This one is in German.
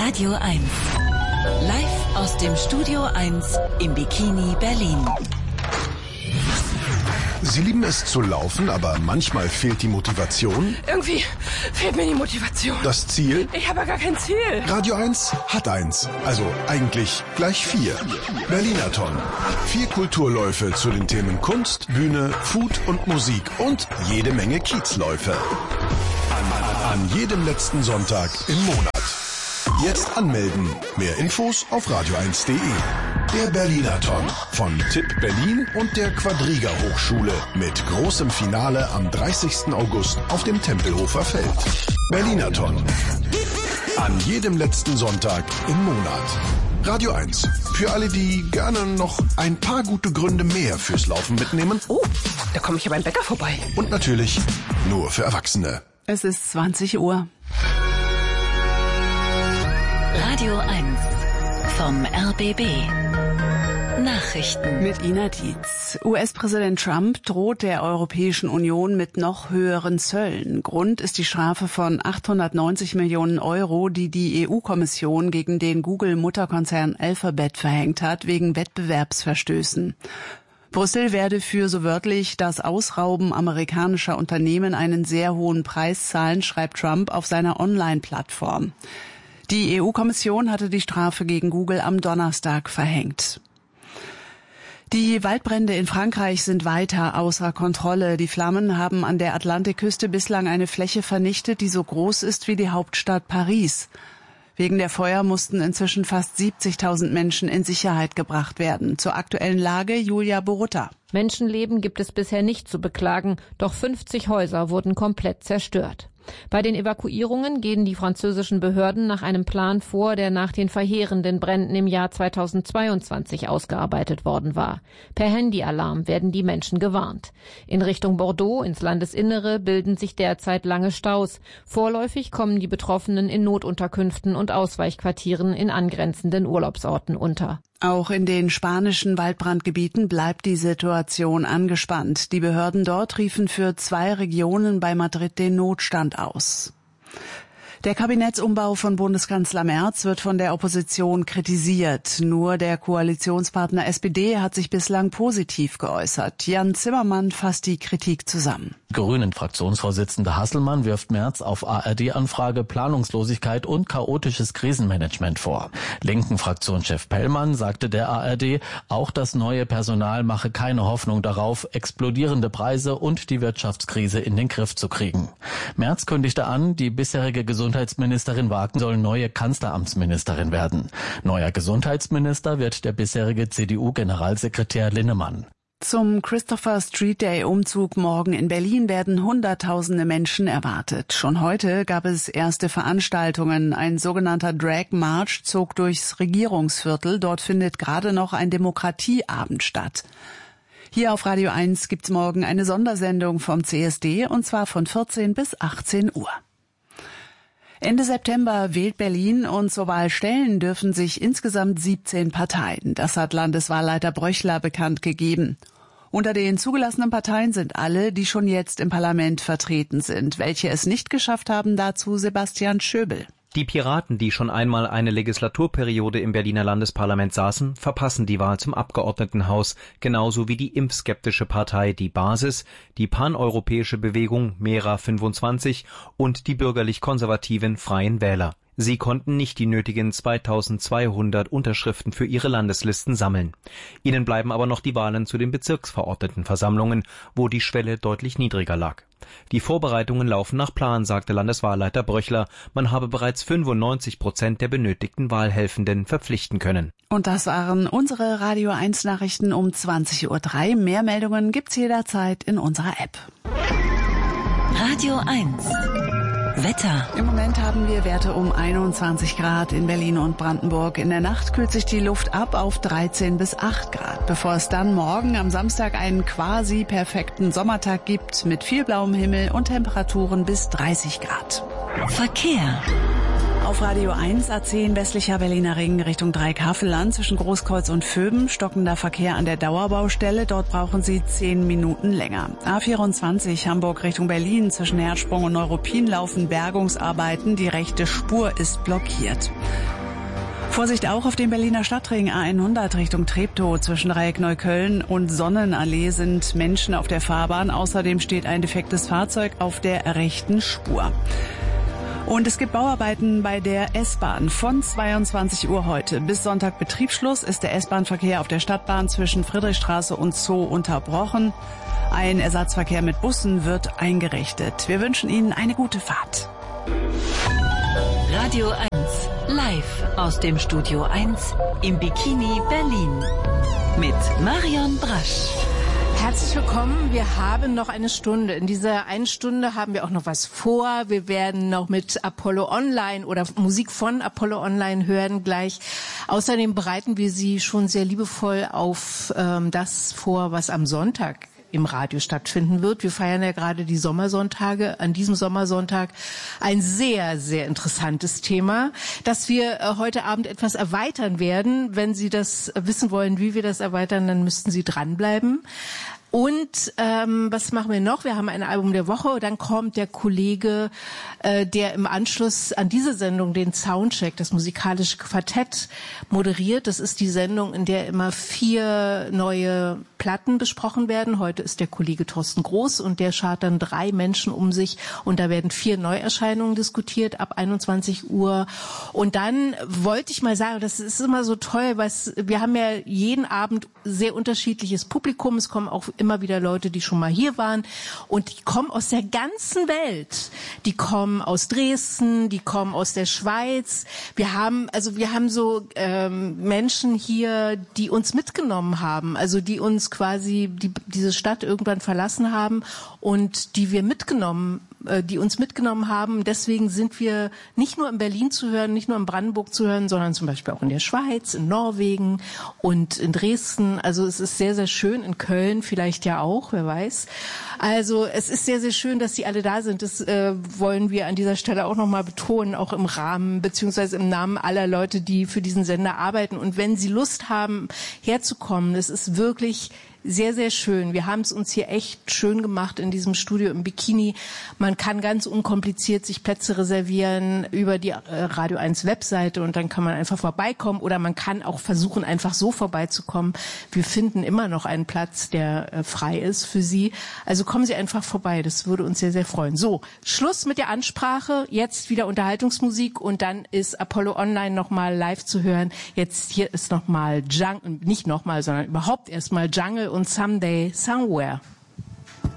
Radio 1. Live aus dem Studio 1 im Bikini Berlin. Sie lieben es zu laufen, aber manchmal fehlt die Motivation. Irgendwie fehlt mir die Motivation. Das Ziel? Ich habe ja gar kein Ziel. Radio 1 hat eins. Also eigentlich gleich 4. Berlinathon. 4 Kulturläufe zu den Themen Kunst, Bühne, Food und Musik und jede Menge Kiezläufe. An jedem letzten Sonntag im Monat. Jetzt anmelden. Mehr Infos auf radio1.de. Der Berlinathon von TIP Berlin und der Quadriga Hochschule mit großem Finale am 30. August auf dem Tempelhofer Feld. Berlinathon. An jedem letzten Sonntag im Monat. Radio 1. Für alle, die gerne noch ein paar gute Gründe mehr fürs Laufen mitnehmen. Oh, da komme ich ja beim Bäcker vorbei. Und natürlich nur für Erwachsene. Es ist 20 Uhr. Radio 1 vom RBB. Nachrichten. Mit Ina Dietz. US-Präsident Trump droht der Europäischen Union mit noch höheren Zöllen. Grund ist die Strafe von 890 Millionen Euro, die die EU-Kommission gegen den Google-Mutterkonzern Alphabet verhängt hat, wegen Wettbewerbsverstößen. Brüssel werde für so wörtlich das Ausrauben amerikanischer Unternehmen einen sehr hohen Preis zahlen, schreibt Trump auf seiner Online-Plattform. Die EU-Kommission hatte die Strafe gegen Google am Donnerstag verhängt. Die Waldbrände in Frankreich sind weiter außer Kontrolle. Die Flammen haben an der Atlantikküste bislang eine Fläche vernichtet, die so groß ist wie die Hauptstadt Paris. Wegen der Feuer mussten inzwischen fast 70.000 Menschen in Sicherheit gebracht werden. Zur aktuellen Lage Julia Borutta. Menschenleben gibt es bisher nicht zu beklagen, doch 50 Häuser wurden komplett zerstört. Bei den Evakuierungen gehen die französischen Behörden nach einem Plan vor, der nach den verheerenden Bränden im Jahr 2022 ausgearbeitet worden war. Per Handyalarm werden die Menschen gewarnt. In Richtung Bordeaux, ins Landesinnere, bilden sich derzeit lange Staus. Vorläufig kommen die Betroffenen in Notunterkünften und Ausweichquartieren in angrenzenden Urlaubsorten unter. Auch in den spanischen Waldbrandgebieten bleibt die Situation angespannt. Die Behörden dort riefen für 2 Regionen bei Madrid den Notstand aus. Der Kabinettsumbau von Bundeskanzler Merz wird von der Opposition kritisiert. Nur der Koalitionspartner SPD hat sich bislang positiv geäußert. Jan Zimmermann fasst die Kritik zusammen. Grünen-Fraktionsvorsitzende Hasselmann wirft Merz auf ARD-Anfrage Planungslosigkeit und chaotisches Krisenmanagement vor. Linken-Fraktionschef Pellmann sagte der ARD, auch das neue Personal mache keine Hoffnung darauf, explodierende Preise und die Wirtschaftskrise in den Griff zu kriegen. Merz kündigte an, die bisherige Gesundheitsministerin Wagen soll neue Kanzleramtsministerin werden. Neuer Gesundheitsminister wird der bisherige CDU-Generalsekretär Linnemann. Zum Christopher Street Day Umzug morgen in Berlin werden Hunderttausende Menschen erwartet. Schon heute gab es erste Veranstaltungen. Ein sogenannter Drag March zog durchs Regierungsviertel. Dort findet gerade noch ein Demokratieabend statt. Hier auf Radio 1 gibt's morgen eine Sondersendung vom CSD und zwar von 14 bis 18 Uhr. Ende September wählt Berlin und zur Wahl stellen dürfen sich insgesamt 17 Parteien. Das hat Landeswahlleiter Bröchler bekannt gegeben. Unter den zugelassenen Parteien sind alle, die schon jetzt im Parlament vertreten sind. Welche es nicht geschafft haben, dazu Sebastian Schöbel. Die Piraten, die schon einmal eine Legislaturperiode im Berliner Landesparlament saßen, verpassen die Wahl zum Abgeordnetenhaus, genauso wie die impfskeptische Partei Die Basis, die paneuropäische Bewegung Mera 25 und die bürgerlich-konservativen Freien Wähler. Sie konnten nicht die nötigen 2200 Unterschriften für ihre Landeslisten sammeln. Ihnen bleiben aber noch die Wahlen zu den Bezirksverordnetenversammlungen, wo die Schwelle deutlich niedriger lag. Die Vorbereitungen laufen nach Plan, sagte Landeswahlleiter Bröchler. Man habe bereits 95% der benötigten Wahlhelfenden verpflichten können. Und das waren unsere Radio 1 Nachrichten um 20:03 Uhr. Mehr Meldungen gibt's jederzeit in unserer App. Radio 1 Wetter. Im Moment haben wir Werte um 21 Grad in Berlin und Brandenburg. In der Nacht kühlt sich die Luft ab auf 13 bis 8 Grad, bevor es dann morgen am Samstag einen quasi perfekten Sommertag gibt mit viel blauem Himmel und Temperaturen bis 30 Grad. Verkehr. Auf Radio 1 A10 westlicher Berliner Ring Richtung Dreieckhavelland zwischen Großkreuz und Vöben stockender Verkehr an der Dauerbaustelle. Dort brauchen Sie 10 Minuten länger. A24 Hamburg Richtung Berlin zwischen Herzsprung und Neuruppin laufen Bergungsarbeiten. Die rechte Spur ist blockiert. Vorsicht auch auf dem Berliner Stadtring A100 Richtung Treptow. Zwischen Dreieck-Neukölln und Sonnenallee sind Menschen auf der Fahrbahn. Außerdem steht ein defektes Fahrzeug auf der rechten Spur. Und es gibt Bauarbeiten bei der S-Bahn. Von 22 Uhr heute bis Sonntag Betriebsschluss ist der S-Bahn-Verkehr auf der Stadtbahn zwischen Friedrichstraße und Zoo unterbrochen. Ein Ersatzverkehr mit Bussen wird eingerichtet. Wir wünschen Ihnen eine gute Fahrt. Radio 1 live aus dem Studio 1 im Bikini Berlin mit Marion Brasch. Herzlich willkommen. Wir haben noch eine Stunde. In dieser einen Stunde haben wir auch noch was vor. Wir werden noch mit Apollo Online oder Musik von Apollo Online hören gleich. Außerdem bereiten wir Sie schon sehr liebevoll auf das vor, was am Sonntag im Radio stattfinden wird. Wir feiern ja gerade die Sommersonntage. An diesem Sommersonntag ein sehr, sehr interessantes Thema, das wir heute Abend etwas erweitern werden. Wenn Sie das wissen wollen, wie wir das erweitern, dann müssten Sie dranbleiben. Und was machen wir noch? Wir haben ein Album der Woche. Dann kommt der Kollege, der im Anschluss an diese Sendung den Soundcheck, das musikalische Quartett, moderiert. Das ist die Sendung, in der immer 4 neue Platten besprochen werden. Heute ist der Kollege Thorsten Groß und der schart dann 3 Menschen um sich und da werden 4 Neuerscheinungen diskutiert ab 21 Uhr. Und dann wollte ich mal sagen, das ist immer so toll, weil wir haben ja jeden Abend sehr unterschiedliches Publikum. Es kommen auch immer wieder Leute, die schon mal hier waren und die kommen aus der ganzen Welt. Die kommen aus Dresden, die kommen aus der Schweiz. Wir haben so Menschen hier, die uns mitgenommen haben, also die uns quasi diese Stadt irgendwann verlassen haben und die uns mitgenommen haben. Deswegen sind wir nicht nur in Berlin zu hören, nicht nur in Brandenburg zu hören, sondern zum Beispiel auch in der Schweiz, in Norwegen und in Dresden. Also es ist sehr, sehr schön. In Köln vielleicht ja auch, wer weiß. Also es ist sehr, sehr schön, dass Sie alle da sind. Das wollen wir an dieser Stelle auch nochmal betonen, auch im Rahmen beziehungsweise im Namen aller Leute, die für diesen Sender arbeiten. Und wenn Sie Lust haben, herzukommen, das ist wirklich sehr, sehr schön. Wir haben es uns hier echt schön gemacht in diesem Studio im Bikini. Man kann ganz unkompliziert sich Plätze reservieren über die Radio 1 Webseite und dann kann man einfach vorbeikommen oder man kann auch versuchen, einfach so vorbeizukommen. Wir finden immer noch einen Platz, der frei ist für Sie. Also kommen Sie einfach vorbei. Das würde uns sehr, sehr freuen. So, Schluss mit der Ansprache. Jetzt wieder Unterhaltungsmusik und dann ist Apollo Online nochmal live zu hören. Jetzt hier ist nochmal Jungle, nicht nochmal, sondern überhaupt erstmal Jungle und Someday, Somewhere.